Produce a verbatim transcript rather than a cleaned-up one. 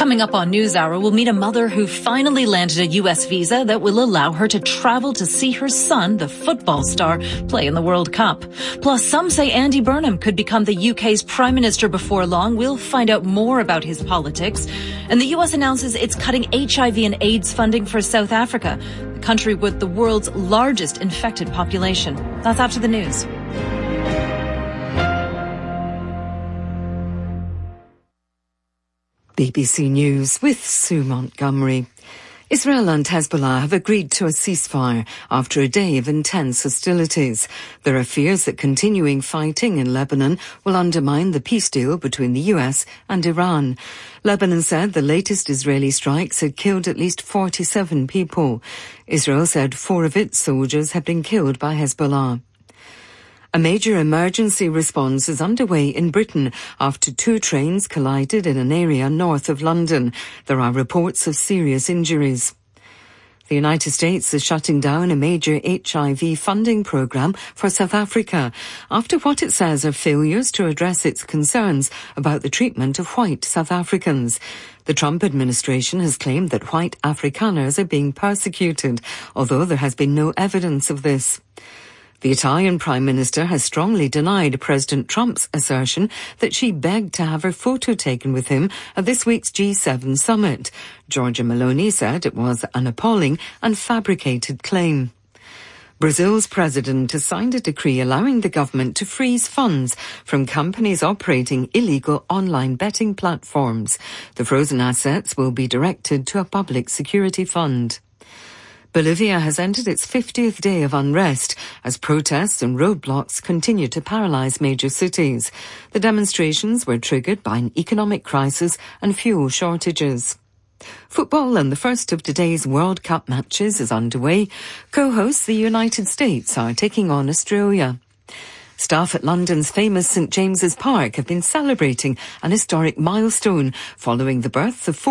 Coming up on NewsHour, we'll meet a mother who finally landed a U S visa that will allow her to travel to see her son, the football star, play in the World Cup. Plus, some say Andy Burnham could become the U K's Prime Minister before long. We'll find out more about his politics. And the U S announces it's cutting H I V and AIDS funding for South Africa, the country with the world's largest infected population. That's after the news. B B C News with Sue Montgomery. Israel and Hezbollah have agreed to a ceasefire after a day of intense hostilities. There are fears that continuing fighting in Lebanon will undermine the peace deal between the U S and Iran. Lebanon said the latest Israeli strikes had killed at least forty-seven people. Israel said four of its soldiers had been killed by Hezbollah. A major emergency response is underway in Britain after two trains collided in an area north of London. There are reports of serious injuries. The United States is shutting down a major H I V funding program for South Africa after what it says are failures to address its concerns about the treatment of white South Africans. The Trump administration has claimed that white Afrikaners are being persecuted, although there has been no evidence of this. The Italian Prime Minister has strongly denied President Trump's assertion that she begged to have her photo taken with him at this week's G seven summit. Giorgia Meloni said it was an appalling and fabricated claim. Brazil's president has signed a decree allowing the government to freeze funds from companies operating illegal online betting platforms. The frozen assets will be directed to a public security fund. Bolivia has entered its fiftieth day of unrest as protests and roadblocks continue to paralyze major cities. The demonstrations were triggered by an economic crisis and fuel shortages. Football and the first of today's World Cup matches is underway. Co-hosts the United States are taking on Australia. Staff at London's famous St James's Park have been celebrating an historic milestone following the birth of four